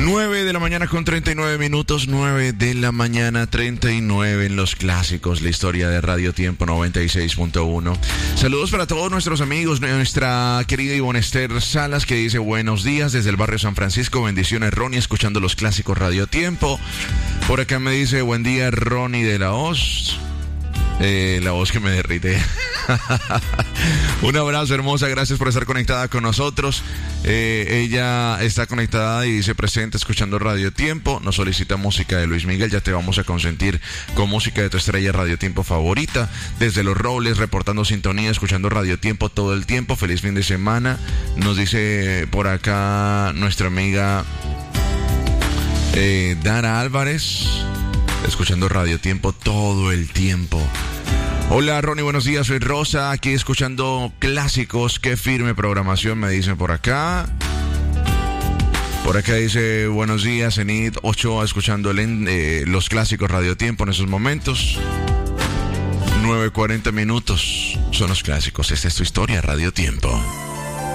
9 de la mañana con 39 minutos, 9 de la mañana 39 en los clásicos, la historia de Radio Tiempo 96.1. Saludos para todos nuestros amigos, nuestra querida Ivonne Esther Salas que dice buenos días desde el barrio San Francisco, bendiciones Ronnie, escuchando los clásicos Radio Tiempo. Por acá me dice buen día Ronnie de la Hoz. La voz que me derrite. Un abrazo hermosa, gracias por estar conectada con nosotros. Ella está conectada y dice presente escuchando Radio Tiempo. Nos solicita música de Luis Miguel, ya te vamos a consentir con música de tu estrella Radio Tiempo favorita. Desde Los Robles, reportando sintonía, escuchando Radio Tiempo todo el tiempo. Feliz fin de semana. Nos dice por acá nuestra amiga Dara Álvarez, escuchando Radio Tiempo todo el tiempo. Hola Ronnie, buenos días, soy Rosa, aquí escuchando clásicos, qué firme programación me dicen por acá. Por acá dice buenos días, Enid Ochoa, escuchando los clásicos Radio Tiempo en esos momentos. 9:40 minutos son los clásicos, esta es tu historia Radio Tiempo.